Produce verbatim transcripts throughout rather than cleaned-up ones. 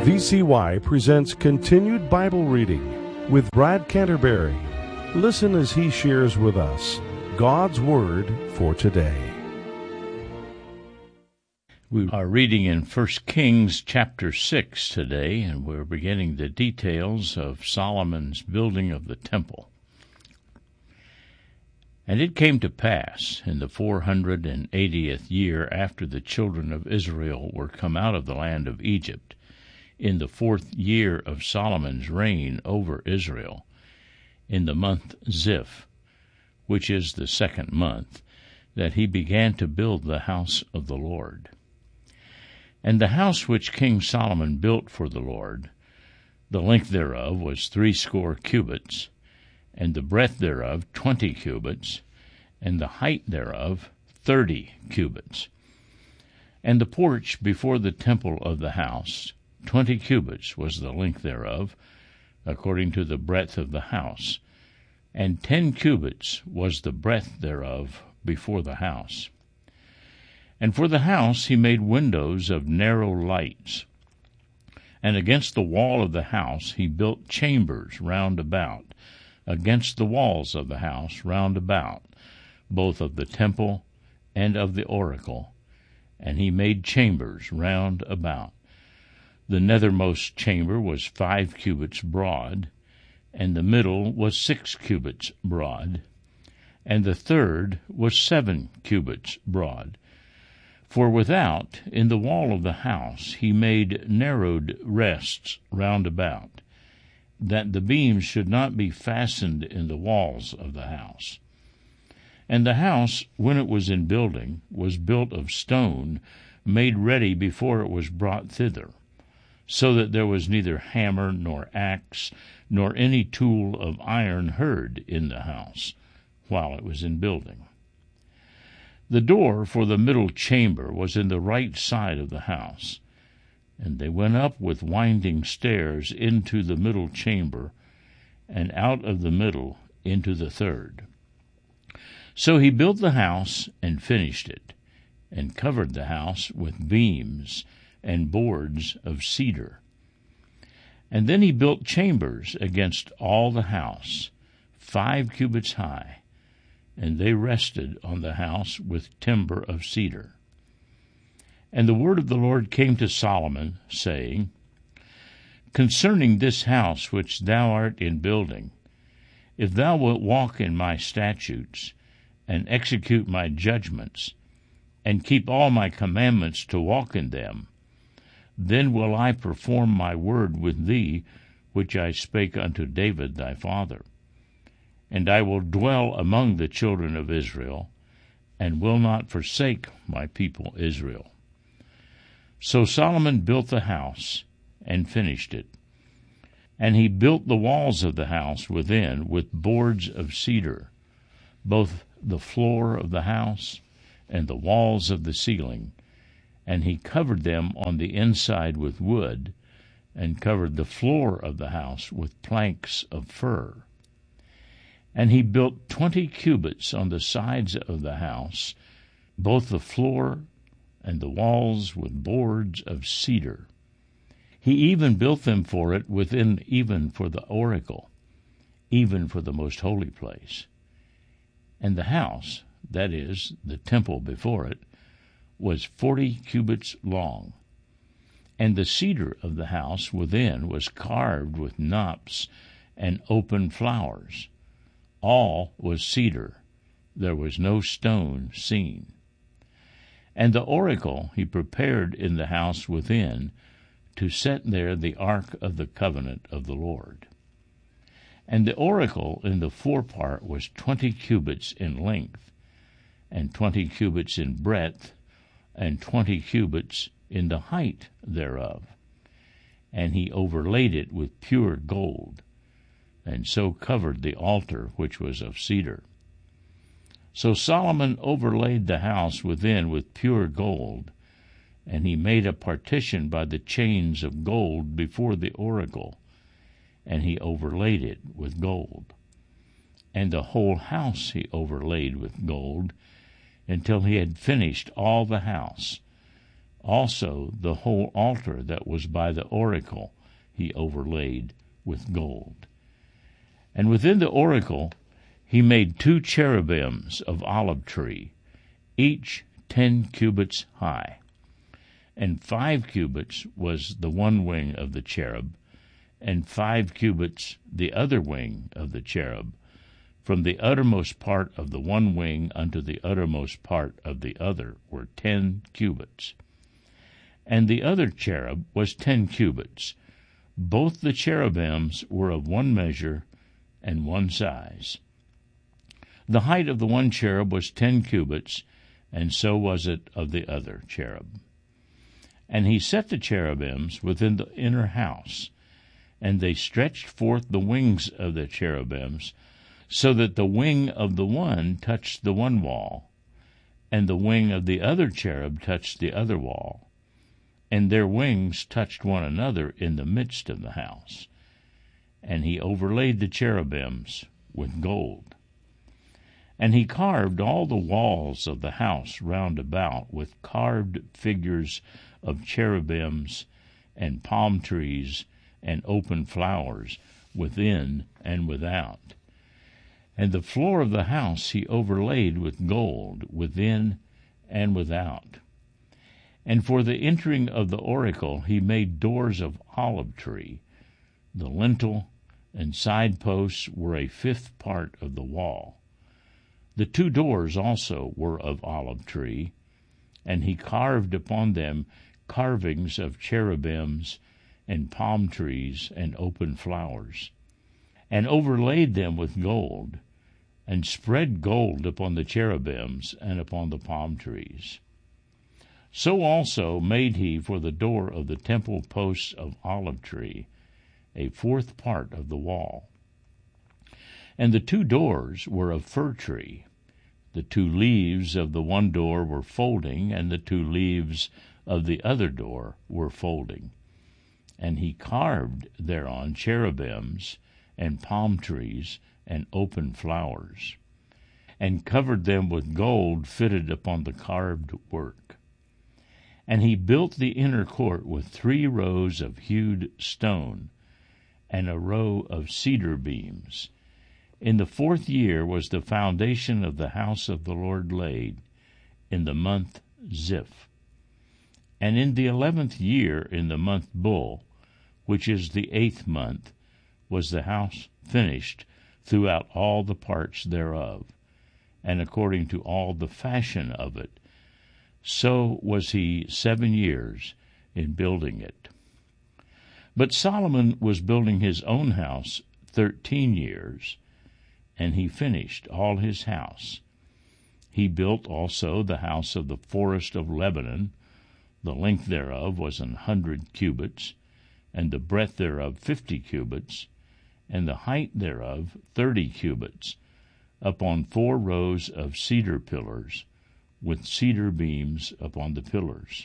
V C Y presents Continued Bible Reading with Brad Canterbury. Listen as he shares with us God's Word for today. We are reading in First Kings chapter six today, and we're beginning the details of Solomon's building of the temple. And it came to pass, in the four hundred and eightieth year after the children of Israel were come out of the land of Egypt, in the fourth year of Solomon's reign over Israel, in the month Ziph, which is the second month, that he began to build the house of the Lord. And the house which King Solomon built for the Lord, the length thereof was threescore cubits, and the breadth thereof twenty cubits, and the height thereof thirty cubits. And the porch before the temple of the house, twenty cubits was the length thereof, according to the breadth of the house, and ten cubits was the breadth thereof before the house. And for the house he made windows of narrow lights. And against the wall of the house he built chambers round about, against the walls of the house round about, both of the temple and of the oracle, and he made chambers round about. The nethermost chamber was five cubits broad, and the middle was six cubits broad, and the third was seven cubits broad. For without, in the wall of the house, he made narrowed rests round about, that the beams should not be fastened in the walls of the house. And the house, when it was in building, was built of stone, made ready before it was brought thither, so that there was neither hammer nor axe, nor any tool of iron heard in the house, while it was in building. The door for the middle chamber was in the right side of the house, and they went up with winding stairs into the middle chamber, and out of the middle into the third. So he built the house and finished it, and covered the house with beams and boards of cedar. And then he built chambers against all the house, five cubits high, and they rested on the house with timber of cedar. And the word of the Lord came to Solomon, saying, Concerning this house which thou art in building, if thou wilt walk in my statutes, and execute my judgments, and keep all my commandments to walk in them, then will I perform my word with thee, which I spake unto David thy father. And I will dwell among the children of Israel, and will not forsake my people Israel. So Solomon built the house, and finished it. And he built the walls of the house within with boards of cedar, both the floor of the house and the walls of the ceiling, and he covered them on the inside with wood, and covered the floor of the house with planks of fir. And he built twenty cubits on the sides of the house, both the floor and the walls with boards of cedar. He even built them for it within, even for the oracle, even for the most holy place. And the house, that is, the temple before it, was forty cubits long. And the cedar of the house within was carved with knops and open flowers. All was cedar. There was no stone seen. And the oracle he prepared in the house within, to set there the ark of the covenant of the Lord. And the oracle in the forepart was twenty cubits in length, and twenty cubits in breadth, and twenty cubits in the height thereof. And he overlaid it with pure gold, and so covered the altar which was of cedar. So Solomon overlaid the house within with pure gold, and he made a partition by the chains of gold before the oracle, and he overlaid it with gold. And the whole house he overlaid with gold, until he had finished all the house, Also the whole altar that was by the oracle he overlaid with gold. And within the oracle he made two cherubims of olive tree, each ten cubits high. And five cubits was the one wing of the cherub, and five cubits the other wing of the cherub, from the uttermost part of the one wing unto the uttermost part of the other were ten cubits. And the other cherub was ten cubits. Both the cherubims were of one measure and one size. The height of the one cherub was ten cubits, and so was it of the other cherub. And he set the cherubims within the inner house, and they stretched forth the wings of the cherubims, so that the wing of the one touched the one wall, and the wing of the other cherub touched the other wall, and their wings touched one another in the midst of the house. And he overlaid the cherubims with gold. And he carved all the walls of the house round about with carved figures of cherubims and palm trees and open flowers within and without. And the floor of the house he overlaid with gold within and without. And for the entering of the oracle he made doors of olive tree. The lintel and side posts were a fifth part of the wall. The two doors also were of olive tree, and he carved upon them carvings of cherubims and palm trees and open flowers, and overlaid them with gold, and spread gold upon the cherubims and upon the palm trees. So also made he for the door of the temple posts of olive tree, a fourth part of the wall. And the two doors were of fir tree. The two leaves of the one door were folding, and the two leaves of the other door were folding. And he carved thereon cherubims and palm trees and open flowers, and covered them with gold fitted upon the carved work. And he built the inner court with three rows of hewed stone, and a row of cedar beams. In the fourth year was the foundation of the house of the Lord laid, in the month Ziph. And in the eleventh year, in the month Bul, which is the eighth month, was the house finished throughout all the parts thereof, and according to all the fashion of it. So was he seven years in building it. But Solomon was building his own house thirteen years, and he finished all his house. He built also the house of the forest of Lebanon. The length thereof was an hundred cubits, and the breadth thereof fifty cubits, and the height thereof thirty cubits, upon four rows of cedar pillars, with cedar beams upon the pillars.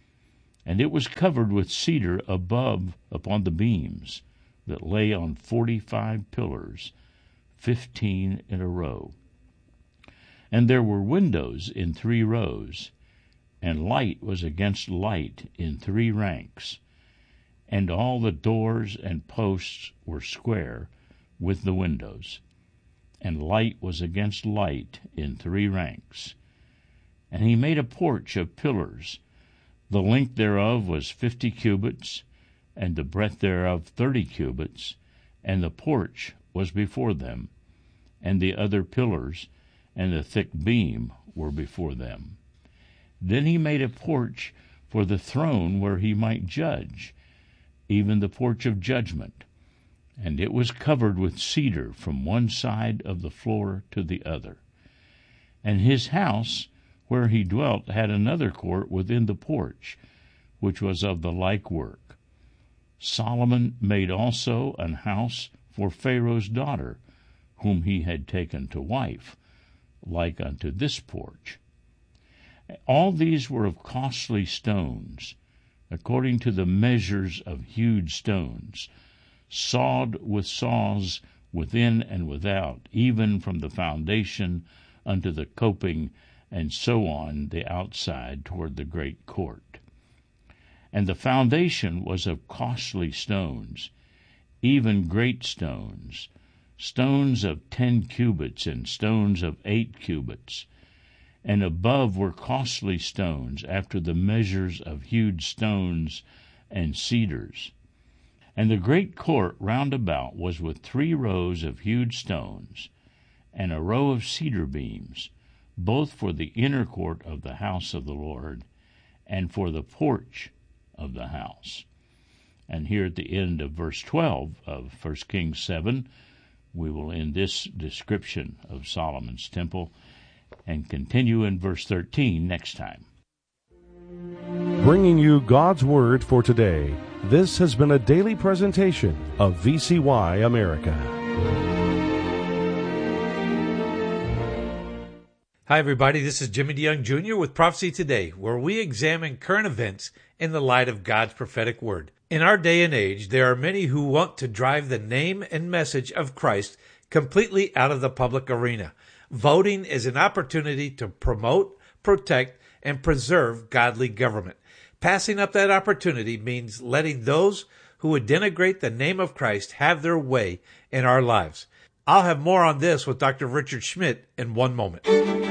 And it was covered with cedar above upon the beams, that lay on forty-five pillars, fifteen in a row. And there were windows in three rows, and light was against light in three ranks. And all the doors and posts were square with the windows, and light was against light in three ranks. And he made a porch of pillars. The length thereof was fifty cubits, and the breadth thereof thirty cubits, and the porch was before them, and the other pillars and the thick beam were before them. Then he made a porch for the throne where he might judge, even the porch of judgment, and it was covered with cedar from one side of the floor to the other. And his house where he dwelt had another court within the porch, which was of the like work. Solomon made also an house for Pharaoh's daughter, whom he had taken to wife, like unto this porch. All these were of costly stones, according to the measures of hewed stones, sawed with saws within and without, even from the foundation unto the coping, and so on the outside toward the great court. And the foundation was of costly stones, even great stones, stones of ten cubits and stones of eight cubits. And above were costly stones, after the measures of hewed stones and cedars. And the great court round about was with three rows of hewed stones, and a row of cedar beams, both for the inner court of the house of the Lord, and for the porch of the house. And here at the end of verse twelve of First Kings seven, we will end this description of Solomon's temple and continue in verse thirteen next time. Bringing you God's Word for today, this has been a daily presentation of V C Y America. Hi, everybody. This is Jimmy DeYoung Junior with Prophecy Today, where we examine current events in the light of God's prophetic word. In our day and age, there are many who want to drive the name and message of Christ completely out of the public arena. Voting is an opportunity to promote, protect, and preserve godly government. Passing up that opportunity means letting those who would denigrate the name of Christ have their way in our lives. I'll have more on this with Doctor Richard Schmidt in one moment.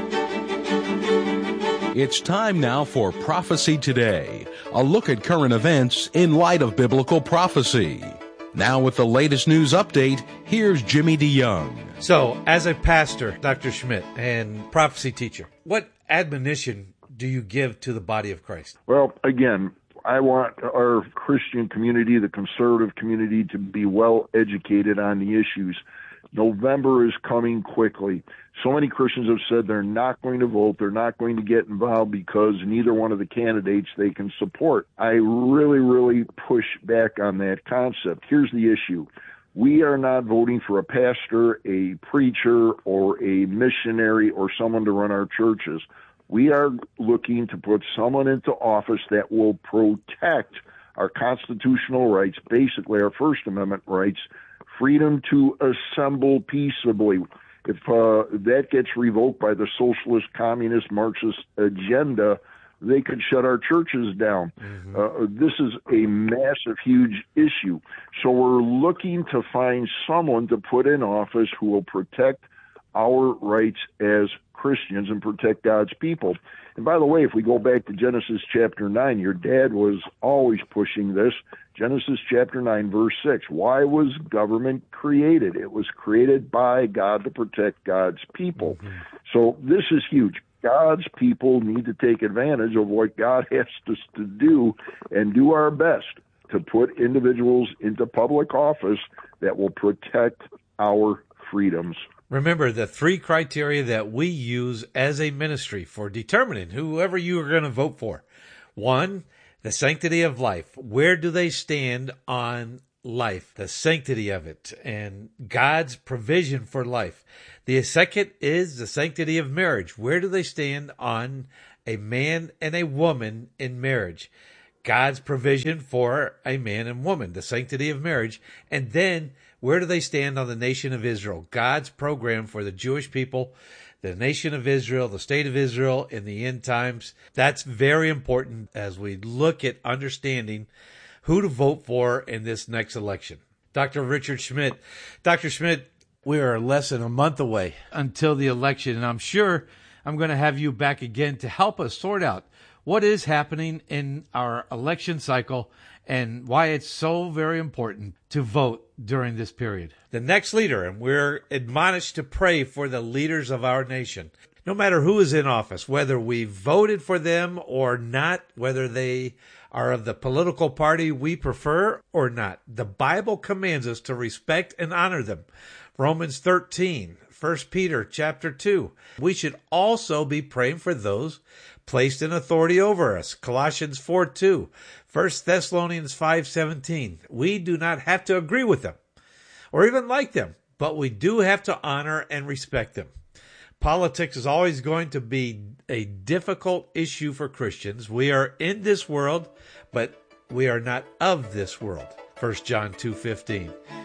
It's time now for Prophecy Today, a look at current events in light of biblical prophecy. Now with the latest news update, here's Jimmy DeYoung. So, as a pastor, Doctor Schmidt, and prophecy teacher, what admonition do you give to the body of Christ? Well, again, I want our Christian community, the conservative community, to be well educated on the issues. November is coming quickly. So many Christians have said they're not going to vote, they're not going to get involved because neither one of the candidates they can support. I really, really push back on that concept. Here's the issue. We are not voting for a pastor, a preacher, or a missionary, or someone to run our churches. We are looking to put someone into office that will protect our constitutional rights, basically our First Amendment rights, freedom to assemble peaceably. If uh, that gets revoked by the socialist, communist, Marxist agenda, they could shut our churches down. Mm-hmm. Uh, this is a massive, huge issue. So we're looking to find someone to put in office who will protect our rights as Christians and protect God's people. And by the way, if we go back to Genesis chapter nine, your dad was always pushing this. Genesis chapter nine, verse six. Why was government created? It was created by God to protect God's people. Mm-hmm. So this is huge. God's people need to take advantage of what God asks us to do and do our best to put individuals into public office that will protect our freedoms. Remember the three criteria that we use as a ministry for determining whoever you are going to vote for. One, the sanctity of life. Where do they stand on life? The sanctity of it and God's provision for life. The second is the sanctity of marriage. Where do they stand on a man and a woman in marriage? God's provision for a man and woman, the sanctity of marriage. And then where do they stand on the nation of Israel? God's program for the Jewish people, the nation of Israel, the state of Israel in the end times. That's very important as we look at understanding who to vote for in this next election. Doctor Richard Schmidt. Doctor Schmidt, we are less than a month away until the election, and I'm sure I'm going to have you back again to help us sort out what is happening in our election cycle and why it's so very important to vote during this period. The next leader, and we're admonished to pray for the leaders of our nation. No matter who is in office, whether we voted for them or not, whether they are of the political party we prefer or not, the Bible commands us to respect and honor them. Romans thirteen, First Peter chapter two. We should also be praying for those placed in authority over us. Colossians four two, First Thessalonians five seventeen. We do not have to agree with them or even like them, but we do have to honor and respect them. Politics is always going to be a difficult issue for Christians. We are in this world, but we are not of this world. First John two fifteen.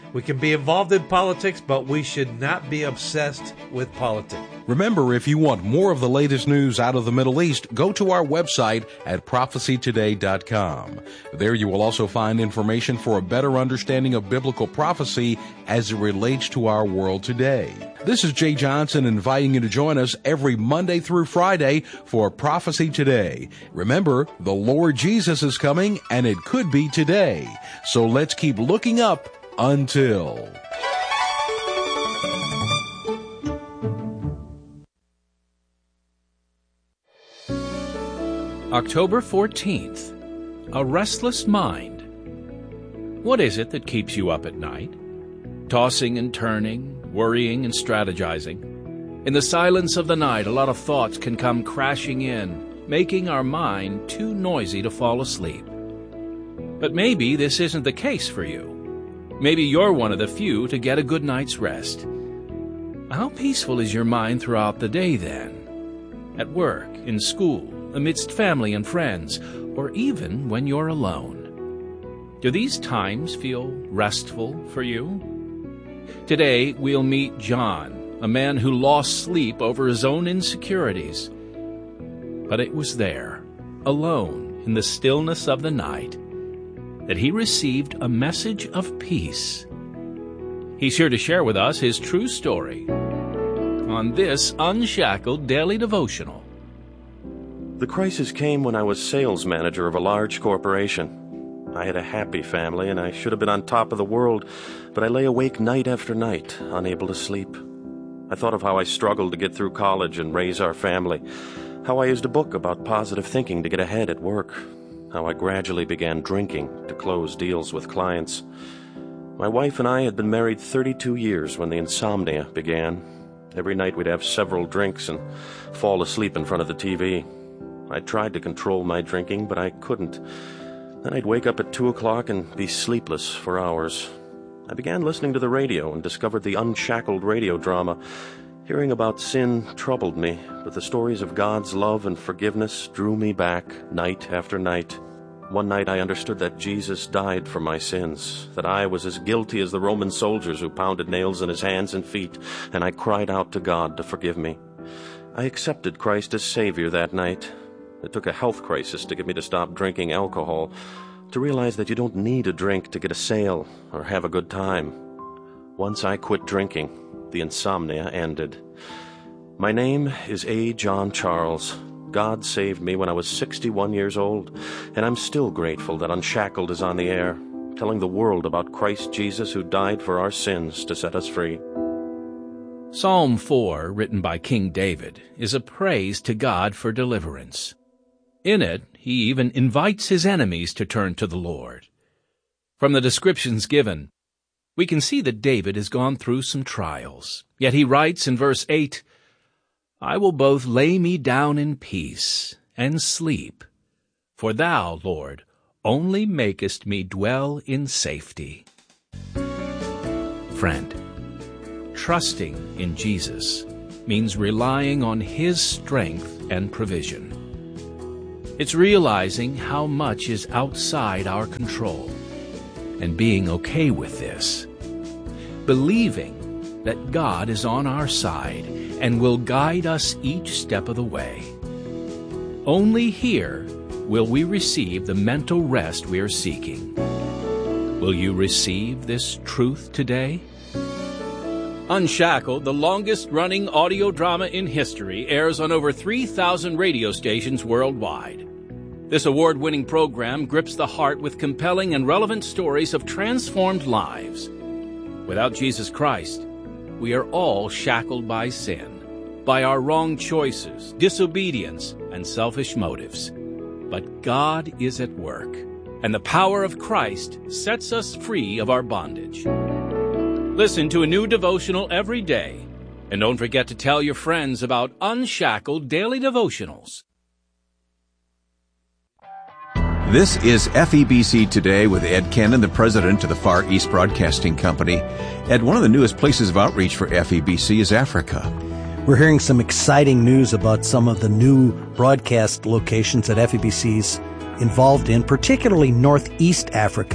We can be involved in politics, but we should not be obsessed with politics. Remember, if you want more of the latest news out of the Middle East, go to our website at prophecy today dot com. There you will also find information for a better understanding of biblical prophecy as it relates to our world today. This is Jay Johnson inviting you to join us every Monday through Friday for Prophecy Today. Remember, the Lord Jesus is coming, and it could be today. So let's keep looking up until... October fourteenth, A Restless Mind. What is it that keeps you up at night? Tossing and turning, worrying and strategizing. In the silence of the night, a lot of thoughts can come crashing in, making our mind too noisy to fall asleep. But maybe this isn't the case for you. Maybe you're one of the few to get a good night's rest. How peaceful is your mind throughout the day then? At work, in school, amidst family and friends, or even when you're alone? Do these times feel restful for you? Today, we'll meet John, a man who lost sleep over his own insecurities. But it was there, alone in the stillness of the night, that he received a message of peace. He's here to share with us his true story on this Unshackled Daily Devotional. The crisis came when I was sales manager of a large corporation. I had a happy family, and I should have been on top of the world, but I lay awake night after night, unable to sleep. I thought of how I struggled to get through college and raise our family, how I used a book about positive thinking to get ahead at work, how I gradually began drinking to close deals with clients. My wife and I had been married thirty-two years when the insomnia began. Every night we'd have several drinks and fall asleep in front of the T V. I tried to control my drinking, but I couldn't. Then I'd wake up at two o'clock and be sleepless for hours. I began listening to the radio and discovered the Unshackled radio drama. Hearing about sin troubled me, but the stories of God's love and forgiveness drew me back night after night. One night I understood that Jesus died for my sins, that I was as guilty as the Roman soldiers who pounded nails in his hands and feet, and I cried out to God to forgive me. I accepted Christ as Savior that night. It took a health crisis to get me to stop drinking alcohol, to realize that you don't need a drink to get a sale or have a good time. Once I quit drinking, the insomnia ended. My name is A. John Charles. God saved me when I was sixty-one years old, and I'm still grateful that Unshackled is on the air, telling the world about Christ Jesus who died for our sins to set us free. Psalm four, written by King David, is a praise to God for deliverance. In it, he even invites his enemies to turn to the Lord. From the descriptions given, we can see that David has gone through some trials. Yet he writes in verse eight, I will both lay me down in peace and sleep, for thou, Lord, only makest me dwell in safety. Friend, trusting in Jesus means relying on his strength and provision. It's realizing how much is outside our control and being okay with this. Believing that God is on our side and will guide us each step of the way. Only here will we receive the mental rest we are seeking. Will you receive this truth today? Unshackled, the longest-running audio drama in history, airs on over three thousand radio stations worldwide. This award-winning program grips the heart with compelling and relevant stories of transformed lives. Without Jesus Christ, we are all shackled by sin, by our wrong choices, disobedience, and selfish motives. But God is at work, and the power of Christ sets us free of our bondage. Listen to a new devotional every day, and don't forget to tell your friends about Unshackled Daily Devotionals. This is F E B C Today with Ed Cannon, the president of the Far East Broadcasting Company. Ed, one of the newest places of outreach for F E B C is Africa. We're hearing some exciting news about some of the new broadcast locations that F E B C's involved in, particularly Northeast Africa,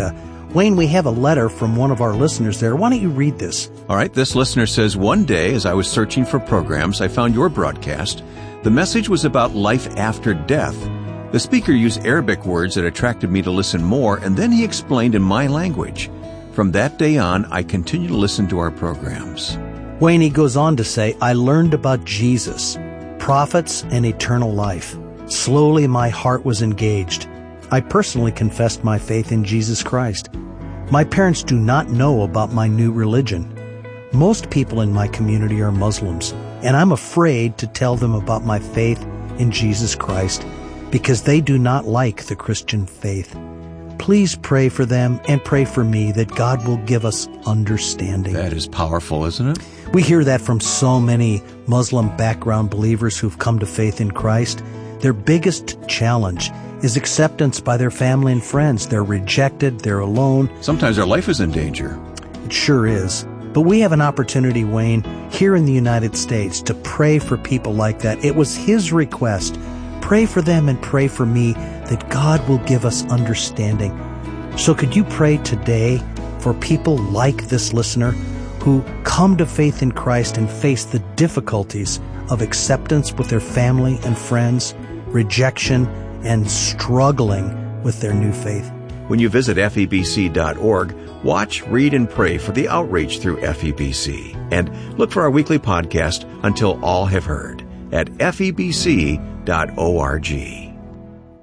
Wayne, we have a letter from one of our listeners there. Why don't you read this? All right, this listener says, one day as I was searching for programs, I found your broadcast. The message was about life after death. The speaker used Arabic words that attracted me to listen more, and then he explained in my language. From that day on, I continue to listen to our programs. Wayne, he goes on to say, I learned about Jesus, prophets, and eternal life. Slowly my heart was engaged. I personally confessed my faith in Jesus Christ. My parents do not know about my new religion. Most people in my community are Muslims, and I'm afraid to tell them about my faith in Jesus Christ because they do not like the Christian faith. Please pray for them and pray for me that God will give us understanding. That is powerful, isn't it? We hear that from so many Muslim background believers who've come to faith in Christ. Their biggest challenge is acceptance by their family and friends. They're rejected, they're alone. Sometimes their life is in danger. It sure is. But we have an opportunity, Wayne, here in the United States to pray for people like that. It was his request. Pray for them and pray for me that God will give us understanding. So could you pray today for people like this listener who come to faith in Christ and face the difficulties of acceptance with their family and friends, rejection, and struggling with their new faith? When you visit F E B C dot org, watch, read, and pray for the outreach through F E B C. And look for our weekly podcast, Until All Have Heard, at F E B C dot org.